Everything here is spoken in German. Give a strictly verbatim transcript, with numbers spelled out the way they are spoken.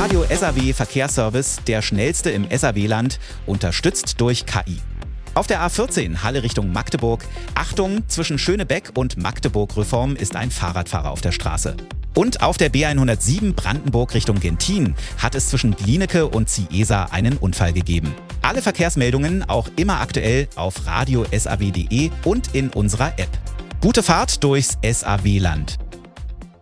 Radio S A W Verkehrsservice, der schnellste im S A W-Land, unterstützt durch K I. Auf der A vierzehn Halle Richtung Magdeburg. Achtung, zwischen Schönebeck und Magdeburg-Reform ist ein Fahrradfahrer auf der Straße. Und auf der B hundertsieben Brandenburg Richtung Gentin hat es zwischen Glienicke und Ciesa einen Unfall gegeben. Alle Verkehrsmeldungen auch immer aktuell auf radio punkt s a w punkt d e und in unserer App. Gute Fahrt durchs S A W-Land.